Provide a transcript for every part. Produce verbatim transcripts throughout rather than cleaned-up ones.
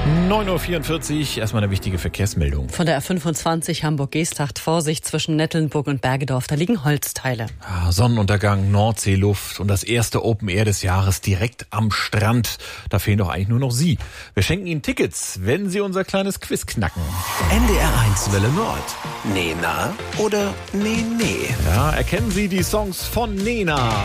neun Uhr vierundvierzig, erstmal eine wichtige Verkehrsmeldung. Von der A fünfundzwanzig Hamburg-Geesthacht, Vorsicht zwischen Nettelnburg und Bergedorf, da liegen Holzteile. Ah, Sonnenuntergang, Nordseeluft und das erste Open Air des Jahres direkt am Strand. Da fehlen doch eigentlich nur noch Sie. Wir schenken Ihnen Tickets, wenn Sie unser kleines Quiz knacken. N D R eins Welle Nord. Nena oder Nee, nee? Ja, erkennen Sie die Songs von Nena.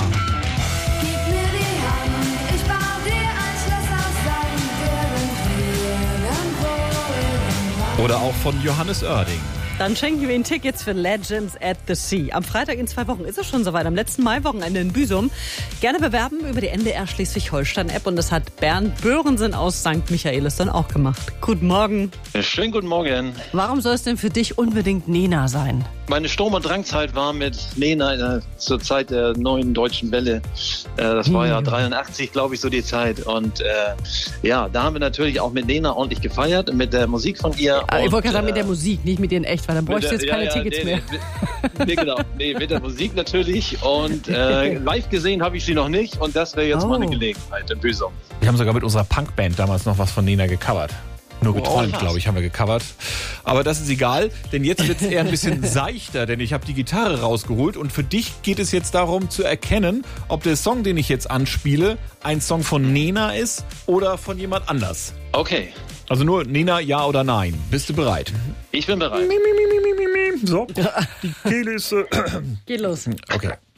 Oder auch von Johannes Oerding. Dann schenken wir Ihnen Tickets für Legends at the Sea. Am Freitag in zwei Wochen ist es schon soweit, am letzten Maiwochenende in Büsum. Gerne bewerben über die N D R Schleswig-Holstein-App. Und das hat Bernd Böhrensen aus Sankt Michaelis dann auch gemacht. Guten Morgen. Ja, schönen guten Morgen. Warum soll es denn für dich unbedingt Nena sein? Meine Sturm- und Drangzeit war mit Nena äh, zur Zeit der neuen deutschen Welle. Äh, das war ja dreiundachtzig, glaube ich, so die Zeit. Und äh, ja, da haben wir natürlich auch mit Nena ordentlich gefeiert, mit der Musik von ihr. Ah, ich und, wollte gerade sagen, mit äh, der Musik, nicht mit ihren echt, weil dann bräuchte ich jetzt keine ja, ja, Tickets nee, mehr. Nee, nee, genau. Nee, mit der Musik natürlich. Und äh, live gesehen habe ich sie noch nicht. Und das wäre jetzt Oh. mal eine Gelegenheit in Büsum. Wir haben sogar mit unserer Punkband damals noch was von Nena gecovert. Nur geträumt, krass. glaube ich, haben wir gecovert. Aber das ist egal, denn jetzt wird es eher ein bisschen seichter, denn ich habe die Gitarre rausgeholt und für dich geht es jetzt darum zu erkennen, ob der Song, den ich jetzt anspiele, ein Song von Nena ist oder von jemand anders. Okay, Also nur Nena, ja oder nein. Bist du bereit? ich bin bereit. So, die Kehle ist... Äh, Geht los. okay.